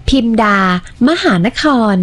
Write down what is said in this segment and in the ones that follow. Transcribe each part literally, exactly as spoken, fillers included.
พิมดามหานคร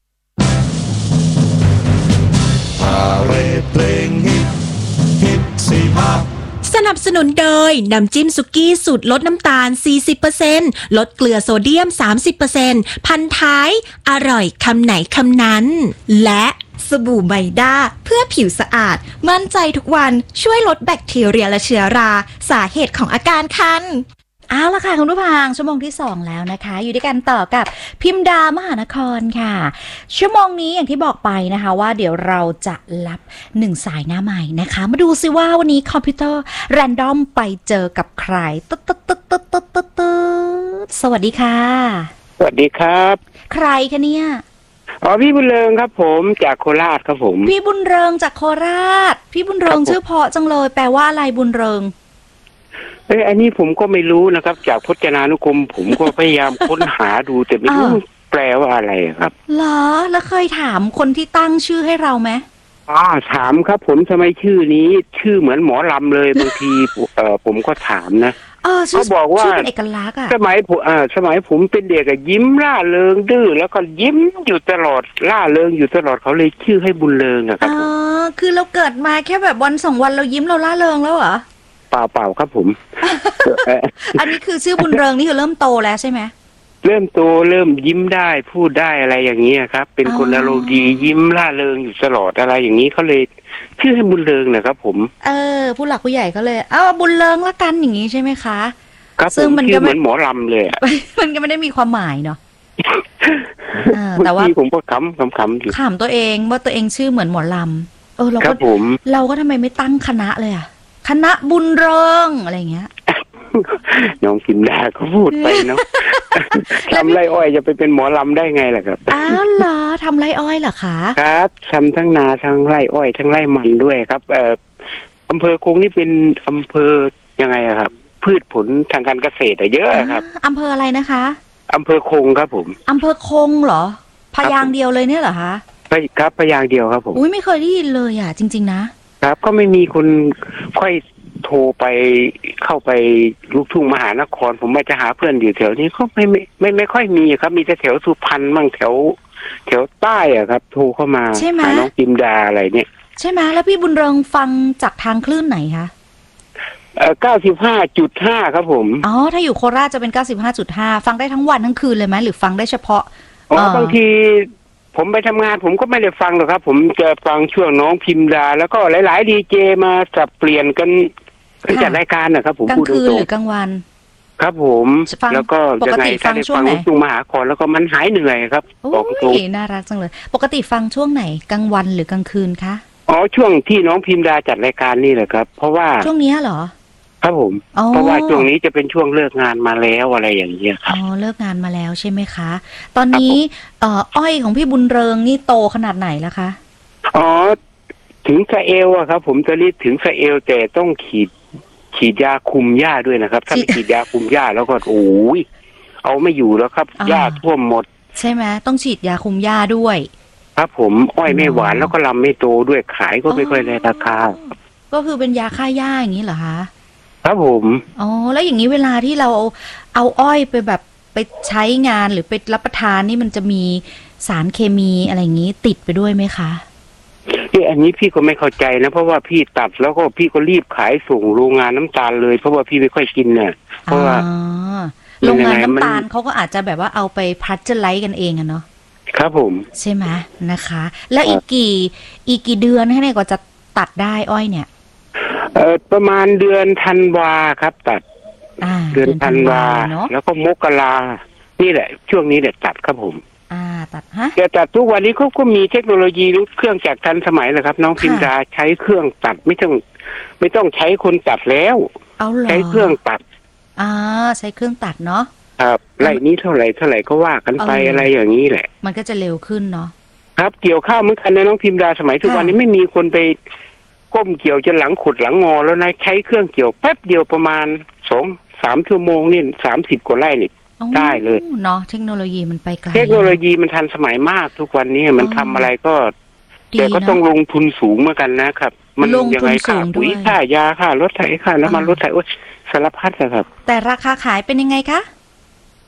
พาเรดเพลงฮิตฮิตสี่ภาคสนับสนุนโดยน้ำจิ้มสุกี้สูตรลดน้ำตาล สี่สิบเปอร์เซ็นต์ ลดเกลือโซเดียม สามสิบเปอร์เซ็นต์ พันท้ายอร่อยคำไหนคำนั้นและสบู่ไมด้าเพื่อผิวสะอาดมั่นใจทุกวันช่วยลดแบคทีเรียและเชื้อราสาเหตุของอาการคันเอาละค่ะคุณผู้ฟังชั่วโมงที่สองแล้วนะคะอยู่ด้วยกันต่อกับพิมดามหานครค่ะชั่วโมงนี้อย่างที่บอกไปนะคะว่าเดี๋ยวเราจะรับหนึ่งสายหน้าใหม่นะคะมาดูซิว่าวันนี้คอมพิวเตอร์แรนดอมไปเจอกับใครตึ๊ดตึ๊ดตึ๊ดตึ๊ดตึ๊ดตึ๊ดตึ๊ดสวัสดีค่ะสวัสดีครับใครคะเนี่ยอ๋อพี่บุญเริงครับผมจากโคราชครับผมพี่บุญเริงจากโคราชพี่บุญเริงชื่อเพราะจังเลยแปลว่าอะไรบุญเริงเอ้ยอันนี้ผมก็ไม่รู้นะครับจากพจนานุกรมผมก็พยายามค้นหาดูแต่ไม่รู้แปลว่าอะไรครับเหรอแล้วเคยถามคนที่ตั้งชื่อให้เราไหมอ๋อถามครับผมทำไมชื่อนี้ชื่อเหมือนหมอลำเลยบางทีเอ่อผมก็ถามนะเขาบอกว่าเป็นเอกลักษณ์อะสมัยผมอ่าสมัยผมเป็นเด็กอะยิ้มร่าเริงดื้อแล้วก็ยิ้มอยู่ตลอดร่าเริงอยู่ตลอดเขาเลยชื่อให้บุญเริงอะครับอ๋อคือเราเกิดมาแค่แบบวันสองวันเรายิ้มเราร่าเริงแล้วเหรอเปล่าเปล่าครับผมอันนี้คือชื่อบุญเริงนี่คือเริ่มโตแล้วใช่ไหมเริ่มโตเริ่มยิ้มได้พูดได้อะไรอย่างนี้ครับเป็นคนอารมณ์ดียิ้มร่าเริงอยู่ตลอดอะไรอย่างนี้เขาเลยชื่อให้บุญเริงนะครับผมเออผู้หลักผู้ใหญ่เขาเลยเอ้าบุญเริงละกันอย่างนี้ใช่ไหมคะครับซึ่งมันก็เหมือนหมอลำเลยมันก็ไม่ได้มีความหมายเนาะแต่ว่าผมก็ขำขำขำอยู่ขำตัวเองว่าตัวเองชื่อเหมือนหมอลำเออเราก็เราก็ทำไมไม่ตั้งคณะเลยอะคณะบุญเริงอะไรเงี้ยน้องกินดาเขาพูดไปเนาะทำไรอ้อยจะไปเป็นหมอลำได้ไงล่ะครับอ้าวเหรอทำไรอ้อยเหรอคะครับทำทั้งนาทั้งไรอ้อยทั้งไรมันด้วยครับเอ่ออำเภอคงนี่เป็นอำเภอยังไงครับพืชผลทางการเกษตรเยอะครับอำเภออะไรนะคะอำเภอคงครับผมอำเภอคงเหรอพยางเดียวเลยเนี่ยเหรอคะครับพยางเดียวครับผมอุ้ยไม่เคยได้ยินเลยอ่ะจริงๆนะครับก็ไม่มีคนค่อยโทรไปเข้าไปลูกทุ่งมหานครผมมาจะหาเพื่อนอยู่แถวนี้ก็ไม่ไม่ไม่ไม่ค่อยมีครับมีแต่แถวสุพรรณมั่งแถวแถวใต้อ่ะครับโทรเข้ามาหาน้องจิมดาอะไรเนี่ยใช่ไหมแล้วพี่บุญเริงฟังจากทางคลื่นไหนคะเอ่อเก้าสิบห้าจุดห้าครับผมอ๋อถ้าอยู่โคราชจะเป็นเก้าสิบห้าจุดห้าฟังได้ทั้งวันทั้งคืนเลยไหมหรือฟังได้เฉพาะอ๋อบางทีผมไปทำงานผมก็ไม่ได้ฟังหรอกครับผมจะฟังช่วงน้องพิมดาแล้วก็หลายๆดีเจมาสับเปลี่ยนกันจัดรายการนะครับผมพูดตรงๆกลางคืนหรือกลางวันครับผมแล้วก็ยังไงถ้าได้ฟังช่วงมหาครแล้วก็มันหายเหนื่อยครับบอกตรงน่ารักจังเลยปกติฟังช่วงไหนกลางวันหรือกลางคืนคะอ๋อช่วงที่น้องพิมดาจัดรายการนี่แหละครับเพราะว่าช่วงนี้เหรอครับผมเพราะว่าช่วงนี้จะเป็นช่วงเลิกงานมาแล้วอะไรอย่างเงี้ยครับอ๋อเลิกงานมาแล้วใช่ไหมคะตอนนี้เอ่ออ้อยของพี่บุญเริงนี่โตขนาดไหนแล้วคะอ๋อถึงสะเอวอะครับผมจะรีดถึงสะเอวแต่ต้องขีดฉีดยาคุมหญ้าด้วยนะครับถ้าไม่ฉีดยาคุมหญ้าแล้วก็โอ้ยเอาไม่อยู่แล้วครับหญ้าท่วมหมดใช่ไหมต้องฉีดยาคุมหญ้าด้วยครับผมอ้อยไม่หวานแล้วก็ลำไม่โตด้วยขายก็ไม่ค่อยได้ราคาก็คือเป็นยาฆ่าหญ้าอย่างนี้เหรอคะครับผมอ๋อแล้วอย่างนี้เวลาที่เราเอาเอาอ้อยไปแบบไปใช้งานหรือไปรับประทานนี่มันจะมีสารเคมีอะไรอย่างนี้ติดไปด้วยไหมคะเอออันนี้พี่ก็ไม่เข้าใจนะเพราะว่าพี่ตัดแล้วก็พี่ก็รีบขายส่งโรงงานน้ำตาลเลยเพราะว่าพี่ไม่ค่อยกินเนี่ยเพราะว่าโรงงานน้ำตาลเขาก็อาจจะแบบว่าเอาไปพัชเจอร์ไลท์กันเองอะเนาะครับผมใช่ไหมนะคะแล้วอีกกี่อีกกี่เดือนให้เนี่ยก็จะตัดได้อ้อยเนี่ยเอ่อประมาณเดือนธันวาครับตัดเดือนธันวาแล้วก็มกรานี่แหละช่วงนี้แหละตัดครับผมอ่าตัดฮะแต่ตัดทุกวันนี้เขาก็มีเทคโนโลยีเครื่องจักรทันสมัยเลยครับน้องพิมดาใช้เครื่องตัดไม่ต้องไม่ต้องใช้คนตัดแล้วใช้เครื่องตัดอ่าใช้เครื่องตัดเนาะครับไร่นี้เท่าไหร่เท่าไหร่ก็ว่ากันไปอะไรอย่างนี้แหละมันก็จะเร็วขึ้นเนาะครับเกี่ยวข้าวเหมือนกันนะน้องพิมดาสมัยทุกวันนี้ไม่มีคนไปก้มเกี่ยวจนหลังขุดหลังงอแล้วนะใช้เครื่องเกี่ยวแป๊บเดียวประมาณสองสามชั่วโมงนี่สามสิบกว่าไร่นี่ได้เลยเนาะเทคโนโลยีมันไปไกลเทคโนโลยีมันทันสมัยมากทุกวันนี้มันทำอะไรก็แต่ก็ต้องลงทุนสูงเหมือนกันนะครับมันยังไงค่าปุ๋ยค่ายาค่ารถไถค่าน้ำมันรถไถโอ้สารพัดนะครับแต่ราคาขายเป็นยังไงคะ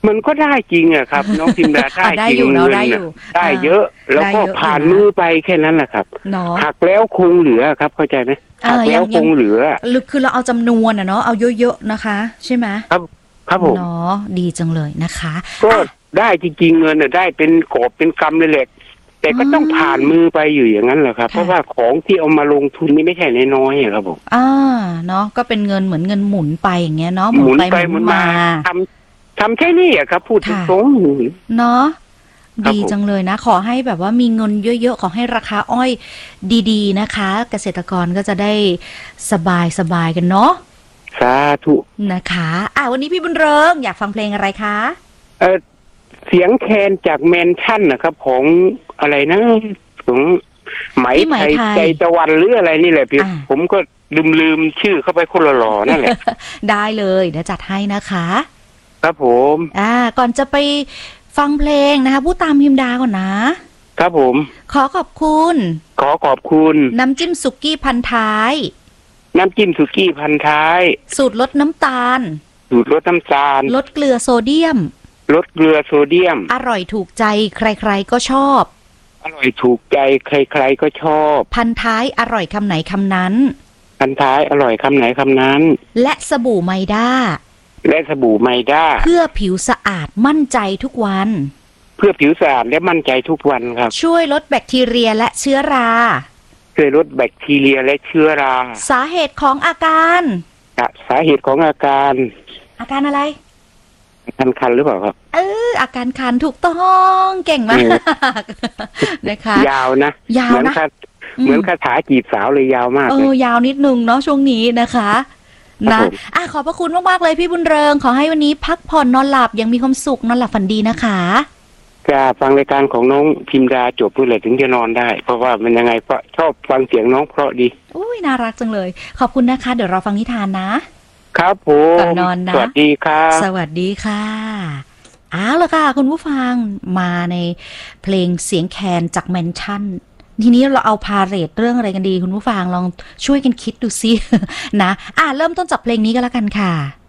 มันก็ได้จริงอะครับ น้องพิมดาได้ได้จริงอยู่เนอะเงินได้อน่ะยู่ได้เยอะ แล้วได้ก็เยอะผ่านอยู่นะมือไปแค่นั้นแหละครับเนาะหักแล้วคงเหลือครับ เข้าใจไหมอ่าหักแล้วยังคยังงเหลือหรือคือเราเอาจำนวนอะเนาะเอาเยอะๆนะคะ ใช่ไหมครับ ครับผมเนาะดีจังเลยนะคะก็อ่ะได้จริงๆเงินน่ะได้เป็นกอบเป็นกำเลยแหละแต่ก็ต้องอืมผ่านมือไปอยู่อย่างนั้นแหละครับค่ะเพราะว่าของที่เอามาลงทุนนี่ไม่ใช่น้อยๆอะครับผมอ่าเนาะก็เป็นเงินเหมือนเงินหมุนไปอย่างเงี้ยเนาะหมุนไปหหมุมุนนมามาทำทำแค่นี้อะครับ พูดค่ะตรงเนาะครับดีผมจังเลยนะ ขอให้แบบว่ามีเงินเยอะๆ ขอให้ราคาอ้อยดีๆนะคะ เกษตรกรก็จะได้สบายสบายๆกันเนาะๆสาธุนะคะอ่ะวันนี้พี่บุญเริงอยากฟังเพลงอะไรคะเออเสียงแคนจากแมนชั่นนะครับ ของอะไรนะของไหมพี่ไหมไทยไทยใจตะวันหรืออะไรนี่แหละพี่อ่าผมก็ลืมลืมๆชื่อเข้าไปคนละหล่อๆนั่นแหละได้เลยเดี๋ยวจัดให้นะคะครับผมอ่าก่อนจะไปฟังเพลงนะคะพูดตามพิมดาก่อนนะครับผมขอขอบคุณขอขอบคุณน้ำจิ้มสุกี้พันท้ายน้ำจิ้มสุกี้พันท้ายสูตรลดน้ำตาลสูตรลดน้ำตาลลดเกลือโซเดียมลดเกลือโซเดียมอร่อยถูกใจใครๆก็ชอบอร่อยถูกใจใครๆก็ชอบพันท้ายอร่อยคำไหนคำนั้นพันท้ายอร่อยคำไหนคำนั้นและสบู่ไมด้าและสบู่ไมด้าเพื่อผิวสะอาดมั่นใจทุกวันเพื่อผิวสะอาดและมั่นใจทุกวันครับช่วยลดแบคทีเรียและเชื้อราช่วยลดแบคทีเรียและเชื้อราสาเหตุของอาการสาเหตุของอาการอาการอะไรคันคันหรือเปล่าครับเอออาการคันถูกต้องเก่งมากนะคะยาวนะยาวเหมือนนะคาอืมเหมือนคาถาจีบสาวเลยยาวมากเอเลอย ยาวนิดนึงเนาะช่วงนี้นะคะครันะบผมอ่ะขอบพระคุณมากๆเลยพี่บุญเริง ขอให้วันนี้พักผ่อนนอนหลับอยังมีความสุขนอนหลับฝันดีนะคะจะฟังรายการของน้องพิมดาจบด้วยเลยถึงจะนอนได้ เพราะว่ามันยังไงก็ชอบฟังเสียงน้องเพราะดีอุ้ยน่ารักจังเลย ขอบคุณนะคะ เดี๋ยวเราฟังนิทานนะครับผมก่อนนอนนะสวัสดีครับสวัสดีค่ะเอาละค่ะคุณผู้ฟังมาในเพลงเสียงแคนจากแมนชั่น ทีนี้เราเอาพาเรตเรื่องอะไรกันดีคุณผู้ฟังลองช่วยกันคิดดูซิ นะอ่ะเริ่มต้นจากเพลงนี้ก็แล้วกันค่ะ